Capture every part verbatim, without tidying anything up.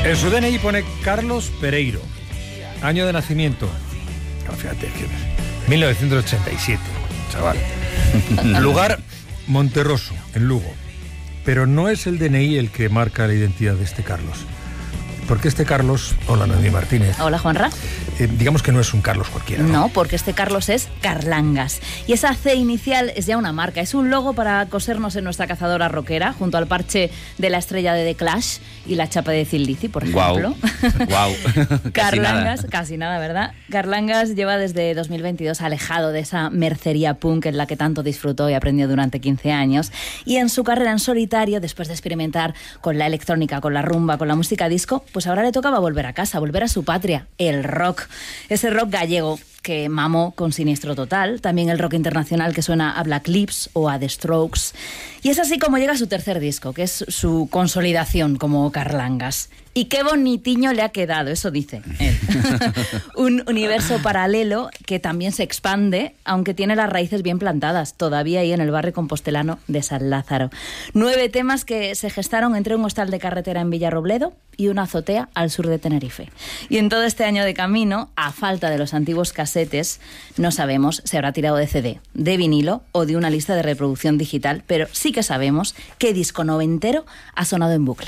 En su D N I pone Carlos Pereiro. Año de nacimiento. No, fíjate, que mil novecientos ochenta y siete, chaval. Lugar, Monterroso, en Lugo. Pero no es el D N I el que marca la identidad de este Carlos. Porque este Carlos... Hola, Noemí Martínez. Hola, Juanra. Eh, digamos que no es un Carlos cualquiera, ¿no? No, porque este Carlos es Carlangas. Y esa C inicial es ya una marca. Es un logo para cosernos en nuestra cazadora rockera, junto al parche de la estrella de The Clash y la chapa de Thin Lizzy, por ejemplo. Guau, guau. Carlangas, casi nada. casi nada, ¿verdad? Carlangas lleva desde dos mil veintidós alejado de esa mercería punk en la que tanto disfrutó y aprendió durante quince años. Y en su carrera en solitario, después de experimentar con la electrónica, con la rumba, con la música disco, pues ahora le tocaba volver a casa, volver a su patria, el rock. Ese rock gallego que mamó con Siniestro Total, también el rock internacional que suena a Black Lips o a The Strokes. Y es así como llega a su tercer disco, que es su consolidación como Carlangas. Y qué bonitiño le ha quedado, eso dice él. Un universo paralelo que también se expande, aunque tiene las raíces bien plantadas, todavía ahí en el barrio compostelano de San Lázaro. Nueve temas que se gestaron entre un hostal de carretera en Villarrobledo y una azotea al sur de Tenerife. Y en todo este año de camino, a falta de los antiguos casetes, no sabemos si habrá tirado de C D, de vinilo o de una lista de reproducción digital, pero sí que sabemos qué disco noventero ha sonado en bucle.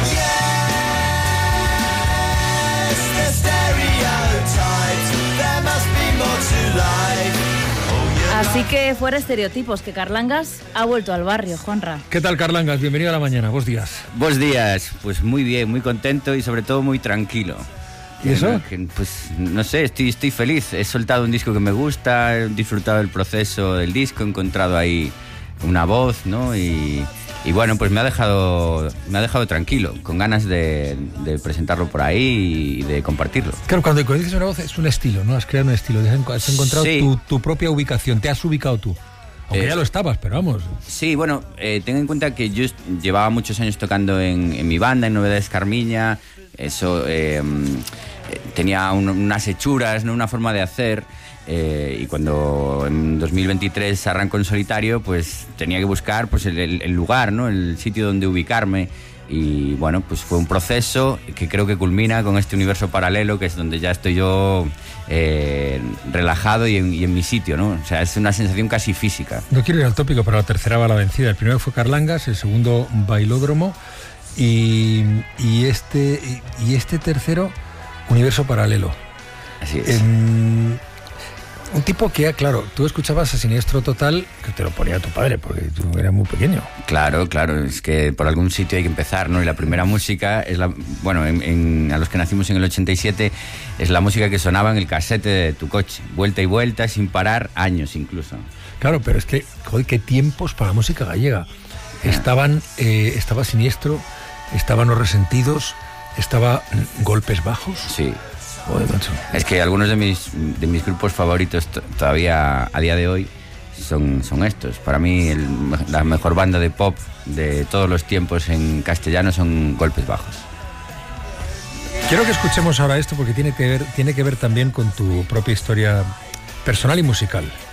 Así que fuera estereotipos, que Carlangas ha vuelto al barrio, Juanra. ¿Qué tal, Carlangas? Bienvenido a la mañana, buenos días. Buenos días, pues muy bien, muy contento y sobre todo muy tranquilo. ¿Y eso? Que, pues no sé, estoy, estoy feliz. He soltado un disco que me gusta, he disfrutado del proceso del disco, he encontrado ahí una voz, ¿no? Y, y bueno, pues me ha dejado me ha dejado tranquilo, con ganas de, de presentarlo por ahí y de compartirlo. Claro, cuando dices una voz es un estilo, ¿no? Has creado un estilo, has encontrado Sí. tu, tu propia ubicación, te has ubicado tú. Aunque Eh, ya lo estabas, pero vamos. Sí, bueno, eh, ten en cuenta que yo llevaba muchos años tocando en, en mi banda, en Novedades Carmiña. Eso eh, tenía un, unas hechuras, ¿no? Una forma de hacer. Eh, y cuando en dos mil veintitrés arrancó en solitario, pues tenía que buscar pues, el, el lugar, ¿no? El sitio donde ubicarme. Y bueno, pues fue un proceso que creo que culmina con este universo paralelo, que es donde ya estoy yo eh, relajado y en, y en mi sitio, ¿no? O sea, es una sensación casi física. No quiero ir al tópico, pero la tercera va la vencida. El primero fue Carlangas, el segundo Bailódromo y, y, este, y este tercero, Universo Paralelo. Así es. Eh, un tipo que, claro, tú escuchabas a Siniestro Total, que te lo ponía tu padre, porque tú eras muy pequeño. Claro, claro, es que por algún sitio hay que empezar, ¿no? Y la primera música es la... Bueno, en, en, a los que nacimos en el ochenta y siete, es la música que sonaba en el casete de tu coche. Vuelta y vuelta, sin parar, años incluso. Claro, pero es que, joder, qué tiempos para la música gallega. Estaban, eh, estaba Siniestro, estaban Los Resentidos, estaba Golpes Bajos. Sí. Joder, macho. Es que algunos de mis, de mis grupos favoritos t- todavía a día de hoy son, son estos. Para mí el, la mejor banda de pop de todos los tiempos en castellano son Golpes Bajos. Quiero que escuchemos ahora esto porque tiene que ver, tiene que ver también con tu propia historia personal y musical.